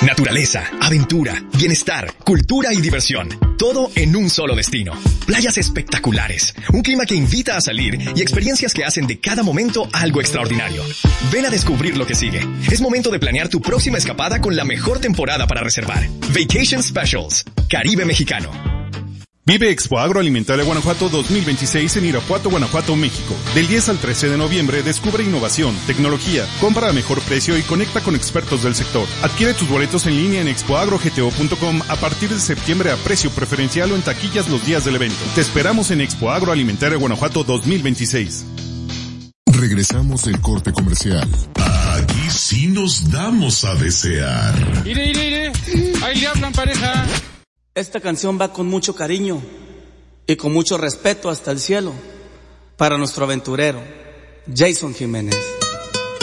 Naturaleza, aventura, bienestar, cultura y diversión. Todo en un solo destino. Playas espectaculares, un clima que invita a salir y experiencias que hacen de cada momento algo extraordinario. Ven a descubrir lo que sigue. Es momento de planear tu próxima escapada con la mejor temporada para reservar. Vacation Specials, Caribe Mexicano. Vive Expo Agroalimentaria Guanajuato 2026 en Irapuato, Guanajuato, México. Del 10 al 13 de noviembre descubre innovación, tecnología, compra a mejor precio y conecta con expertos del sector. Adquiere tus boletos en línea en expoagrogto.com a partir de septiembre a precio preferencial o en taquillas los días del evento. Te esperamos en Expo Agroalimentaria Guanajuato 2026. Regresamos del corte comercial. Aquí sí nos damos a desear. Ire. Ahí le hablan, pareja. Esta canción va con mucho cariño y con mucho respeto hasta el cielo para nuestro aventurero, Jason Jiménez.